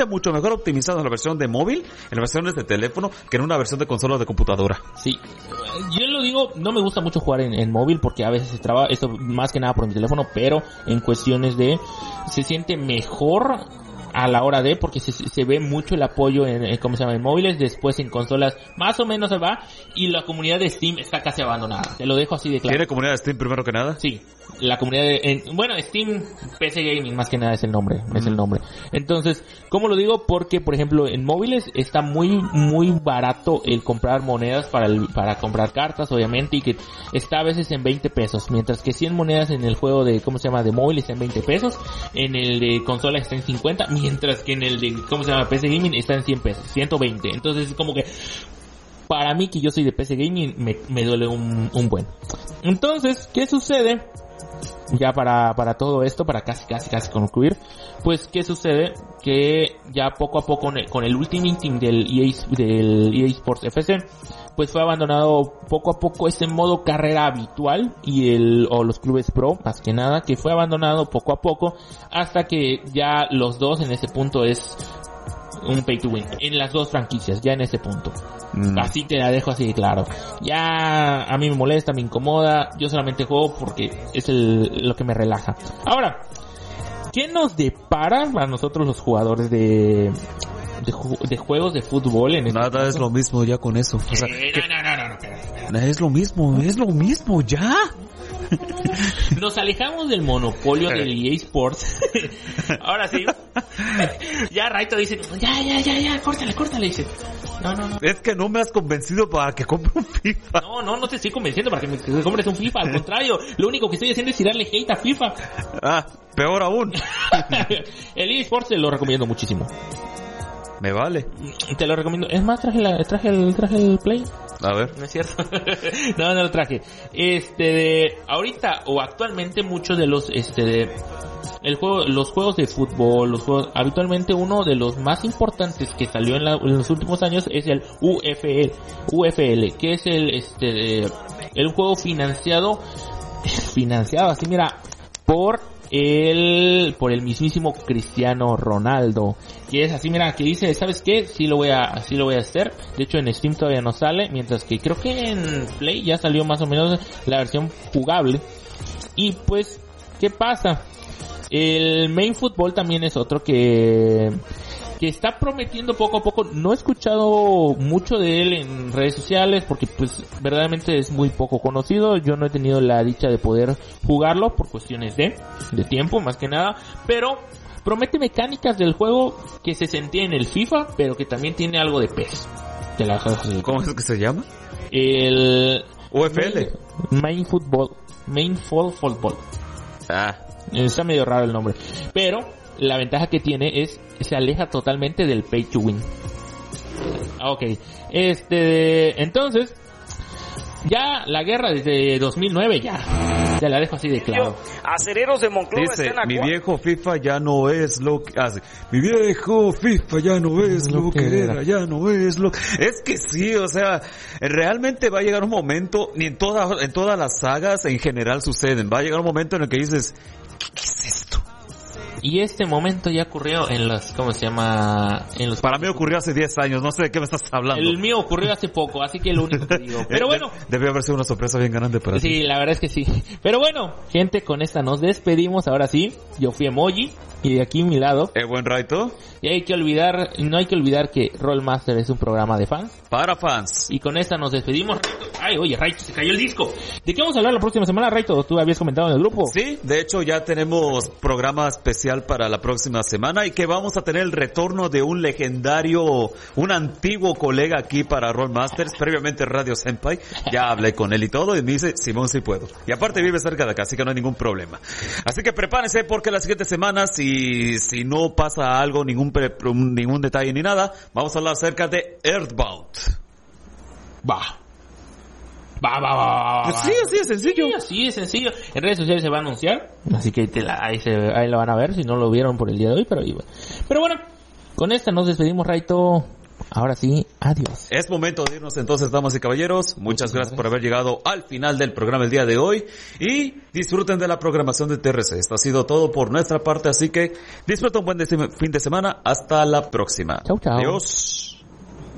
siente mucho mejor optimizado en la versión de móvil, en las versiones de teléfono, que en una versión de consola de computadora. Sí, yo lo digo, no me gusta mucho jugar en móvil porque a veces se traba, esto más que nada por mi teléfono, pero en cuestiones de, se siente mejor a la hora de, porque se ve mucho el apoyo en ¿cómo se llama? En móviles, después en consolas más o menos se va, y la comunidad de Steam está casi abandonada. Te lo dejo así de claro. ¿Tiene comunidad de Steam primero que nada? Sí, la comunidad bueno, Steam PC Gaming más que nada es el nombre, es el nombre. Entonces, ¿cómo lo digo? Porque, por ejemplo, en móviles está muy barato el comprar monedas para comprar cartas, obviamente, y que está a veces en 20 pesos, mientras que 100 monedas en el juego de, ¿cómo se llama? De móvil está en 20 pesos, en el de consola está en 50, mientras que en el de, ¿cómo se llama? PC Gaming está en 100 pesos, 120. Entonces, es como que para mí, que yo soy de PC Gaming, me duele un buen. Entonces, ¿qué sucede? Ya para todo esto, para casi concluir, pues ¿qué sucede? Que ya poco a poco con el Ultimate Team del EA Sports FC, pues fue abandonado poco a poco ese modo carrera habitual y los clubes pro, más que nada, que fue abandonado poco a poco hasta que ya los dos en ese punto es un pay to win en las dos franquicias, ya en ese punto. Así te la dejo así de claro. Ya a mí me molesta, me incomoda, yo solamente juego porque es lo que me relaja. Ahora, ¿qué nos depara a nosotros los jugadores de juegos de fútbol en nada caso? Es lo mismo ya con eso. O sea, no. Es lo mismo ya. Nos alejamos del monopolio del EA Sports. Ahora sí. Ya Raito dice, ya, córtale, dice. No. Es que no me has convencido para que compre un FIFA. No te estoy convenciendo para que me compres un FIFA. Al contrario, lo único que estoy haciendo es tirarle hate a FIFA. Peor aún. El EA Sports te lo recomiendo muchísimo. Me vale. Te lo recomiendo. Es más, traje el Play. A ver. No es cierto. No lo traje. Ahorita o actualmente muchos de los los juegos de fútbol, habitualmente uno de los más importantes que salió en los últimos años es el UFL, que es el juego financiado así, mira, por el mismísimo Cristiano Ronaldo, que es así, mira, que dice, ¿sabes qué? Sí lo voy a hacer. De hecho, en Steam todavía no sale, mientras que creo que en Play ya salió más o menos la versión jugable. Y pues, ¿qué pasa? El Main Football también es otro que está prometiendo poco a poco. No he escuchado mucho de él en redes sociales porque pues verdaderamente es muy poco conocido. Yo no he tenido la dicha de poder jugarlo por cuestiones de tiempo más que nada, pero promete mecánicas del juego que se sentía en el FIFA, pero que también tiene algo de PES. ¿Cómo es que se llama? El UFL. Main Football. Está medio raro el nombre, pero la ventaja que tiene es se aleja totalmente del pay to win. Okay, entonces ya la guerra desde 2009 ya la dejo así de claro. Acereros de Monclova dice, mi viejo FIFA ya no es lo que hace. Mi viejo FIFA ya no es lo que era, ya no es lo... Es que sí, o sea, realmente va a llegar un momento, ni en todas las sagas en general suceden, va a llegar un momento en el que dices, ¿qué es esto? Y este momento ya ocurrió en los, ¿cómo se llama? Para mí ocurrió hace 10 años, no sé de qué me estás hablando. El mío ocurrió hace poco, así que lo único que digo. Pero bueno. Debió haber sido una sorpresa bien grande para ti. Sí, la verdad es que sí. Pero bueno, gente, con esta nos despedimos. Ahora sí, yo fui Emoji y de aquí a mi lado. Buen Raito. Y no hay que olvidar que Rollmaster es un programa de fans. Para fans. Y con esta nos despedimos. Ay, oye, Raito, se cayó el disco. ¿De qué vamos a hablar la próxima semana, Raito? Tú habías comentado en el grupo. Sí, de hecho ya tenemos programa especial para la próxima semana y que vamos a tener el retorno de un legendario, un antiguo colega aquí para Rollmasters, previamente Radio Senpai. Ya hablé con él y todo y me dice, Simón, sí puedo. Y aparte vive cerca de acá, así que no hay ningún problema. Así que prepárense porque las siguientes semanas, si no pasa algo, ningún detalle ni nada, vamos a hablar acerca de Earthbound. Va. Sí, así es sencillo. Sí, así es sencillo. En redes sociales se va a anunciar, así que ahí lo van a ver si no lo vieron por el día de hoy, pero bueno, con esta nos despedimos, Raito. Ahora sí, adiós. Es momento de irnos entonces, damas y caballeros. Muchas gracias por haber llegado al final del programa el día de hoy. Y disfruten de la programación de TRC. Esto ha sido todo por nuestra parte, así que disfruta un buen fin de semana. Hasta la próxima. Chau, chau. Adiós.